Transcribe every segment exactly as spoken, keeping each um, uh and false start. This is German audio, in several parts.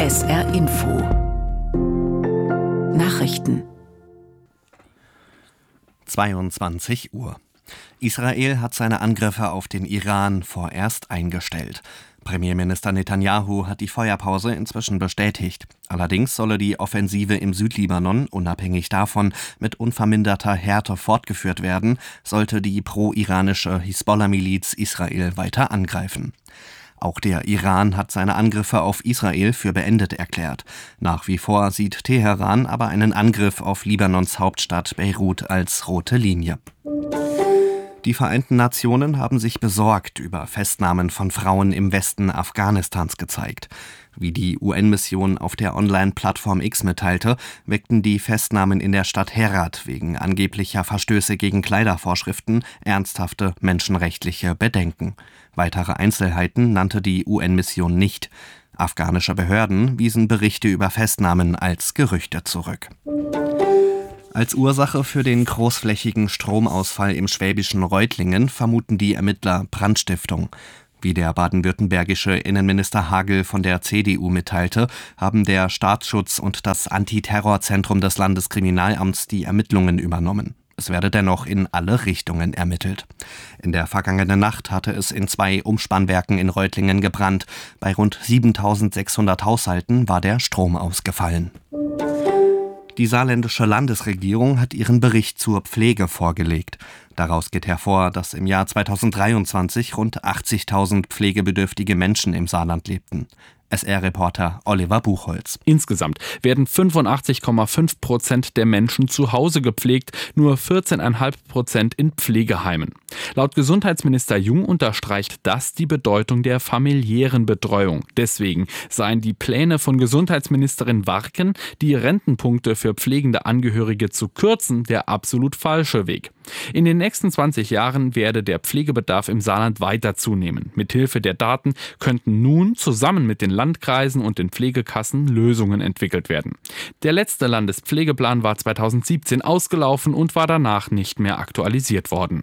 S R Info Nachrichten zweiundzwanzig Uhr. Israel hat seine Angriffe auf den Iran vorerst eingestellt. Premierminister Netanyahu hat die Feuerpause inzwischen bestätigt. Allerdings solle die Offensive im Südlibanon, unabhängig davon, mit unverminderter Härte fortgeführt werden, sollte die pro-iranische Hisbollah-Miliz Israel weiter angreifen. Auch der Iran hat seine Angriffe auf Israel für beendet erklärt. Nach wie vor sieht Teheran aber einen Angriff auf Libanons Hauptstadt Beirut als rote Linie. Die Vereinten Nationen haben sich besorgt über Festnahmen von Frauen im Westen Afghanistans gezeigt. Wie die U N-Mission auf der Online-Plattform X mitteilte, weckten die Festnahmen in der Stadt Herat wegen angeblicher Verstöße gegen Kleidervorschriften ernsthafte menschenrechtliche Bedenken. Weitere Einzelheiten nannte die U N-Mission nicht. Afghanische Behörden wiesen Berichte über Festnahmen als Gerüchte zurück. Als Ursache für den großflächigen Stromausfall im schwäbischen Reutlingen vermuten die Ermittler Brandstiftung. Wie der baden-württembergische Innenminister Hagel von der C D U mitteilte, haben der Staatsschutz und das Antiterrorzentrum des Landeskriminalamts die Ermittlungen übernommen. Es werde dennoch in alle Richtungen ermittelt. In der vergangenen Nacht hatte es in zwei Umspannwerken in Reutlingen gebrannt. Bei rund siebentausendsechshundert Haushalten war der Strom ausgefallen. Die saarländische Landesregierung hat ihren Bericht zur Pflege vorgelegt. Daraus geht hervor, dass im Jahr zweitausenddreiundzwanzig rund achtzigtausend pflegebedürftige Menschen im Saarland lebten. S R-Reporter Oliver Buchholz. Insgesamt werden fünfundachtzig Komma fünf Prozent der Menschen zu Hause gepflegt, nur vierzehn Komma fünf Prozent in Pflegeheimen. Laut Gesundheitsminister Jung unterstreicht das die Bedeutung der familiären Betreuung. Deswegen seien die Pläne von Gesundheitsministerin Warken, die Rentenpunkte für pflegende Angehörige zu kürzen, der absolut falsche Weg. In den nächsten zwanzig Jahren werde der Pflegebedarf im Saarland weiter zunehmen. Mithilfe der Daten könnten nun zusammen mit den Landkreisen und den Pflegekassen Lösungen entwickelt werden. Der letzte Landespflegeplan war zweitausendsiebzehn ausgelaufen und war danach nicht mehr aktualisiert worden.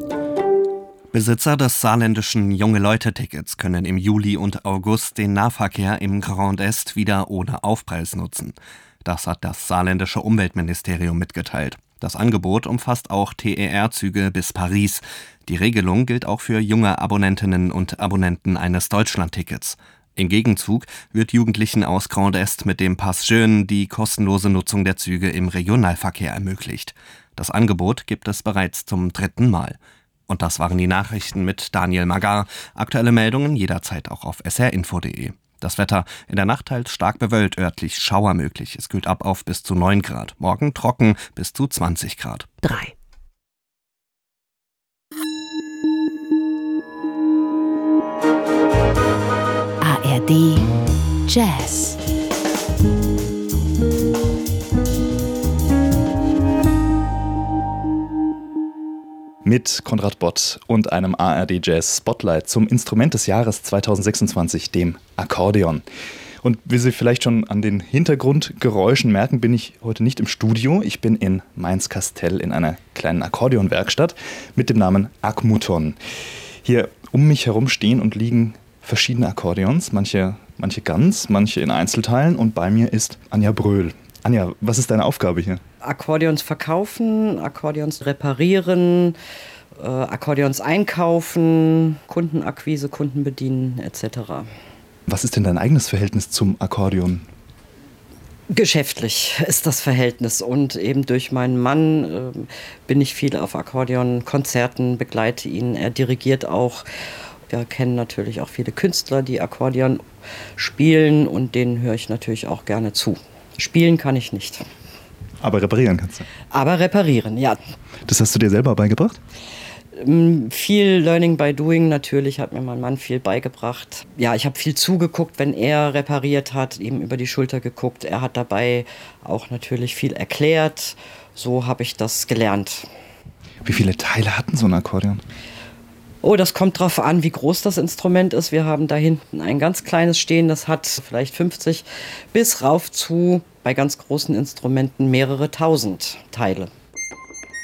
Besitzer des saarländischen Junge-Leute-Tickets können im Juli und August den Nahverkehr im Grand Est wieder ohne Aufpreis nutzen. Das hat das saarländische Umweltministerium mitgeteilt. Das Angebot umfasst auch T E R-Züge bis Paris. Die Regelung gilt auch für junge Abonnentinnen und Abonnenten eines Deutschland-Tickets. Im Gegenzug wird Jugendlichen aus Grand Est mit dem Pass Jeune die kostenlose Nutzung der Züge im Regionalverkehr ermöglicht. Das Angebot gibt es bereits zum dritten Mal. Und das waren die Nachrichten mit Daniel Magar. Aktuelle Meldungen jederzeit auch auf s r info punkt d e. Das Wetter: in der Nacht teils stark bewölkt, örtlich Schauer möglich. Es kühlt ab auf bis zu neun Grad. Morgen trocken bis zu zwanzig Grad. drei A R D Jazz. Mit Konrad Bott und einem A R D Jazz Spotlight zum Instrument des Jahres zweitausendsechsundzwanzig, dem Akkordeon. Und wie Sie vielleicht schon an den Hintergrundgeräuschen merken, bin ich heute nicht im Studio. Ich bin in Mainz-Kastell in einer kleinen Akkordeonwerkstatt mit dem Namen Akmuton. Hier um mich herum stehen und liegen verschiedene Akkordeons, manche, manche ganz, manche in Einzelteilen. Und bei mir ist Anja Bröhl. Anja, was ist deine Aufgabe hier? Akkordeons verkaufen, Akkordeons reparieren, äh, Akkordeons einkaufen, Kundenakquise, Kunden bedienen et cetera. Was ist denn dein eigenes Verhältnis zum Akkordeon? Geschäftlich ist das Verhältnis und eben durch meinen Mann äh, bin ich viel auf Akkordeonkonzerten, begleite ihn, er dirigiert auch. Wir kennen natürlich auch viele Künstler, die Akkordeon spielen und denen höre ich natürlich auch gerne zu. Spielen kann ich nicht. Aber reparieren kannst du? Aber reparieren, ja. Das hast du dir selber beigebracht? Viel Learning by Doing natürlich, hat mir mein Mann viel beigebracht. Ja, ich habe viel zugeguckt, wenn er repariert hat, ihm über die Schulter geguckt. Er hat dabei auch natürlich viel erklärt. So habe ich das gelernt. Wie viele Teile hatten so ein Akkordeon? Oh, das kommt drauf an, wie groß das Instrument ist. Wir haben da hinten ein ganz kleines stehen, das hat vielleicht fünfzig bis rauf zu, bei ganz großen Instrumenten, mehrere tausend Teile.